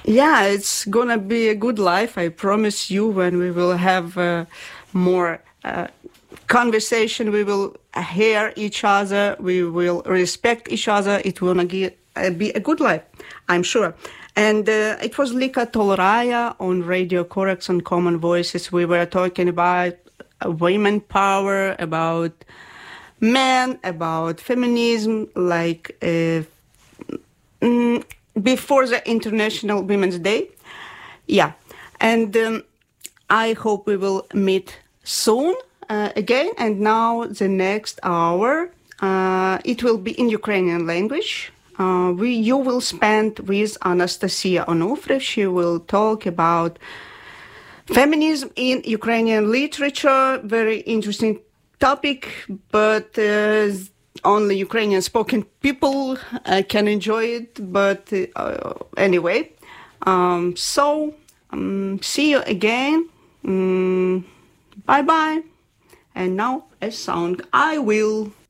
Yeah, it's gonna be a good life. I promise you. When we will have more conversation, we will hear each other. We will respect each other. It will be a good life, I'm sure. And it was Lika Tolraya on Radio Corax and Common Voices. We were talking about women power, about men, about feminism, like before the International Women's Day. Yeah. And I hope we will meet soon again. And now the next hour, it will be in Ukrainian language. You will spend with Anastasia Onufriy. She will talk about feminism in Ukrainian literature. Very interesting topic, but only Ukrainian spoken people can enjoy it. But anyway, see you again. Bye bye. And now a song. I will.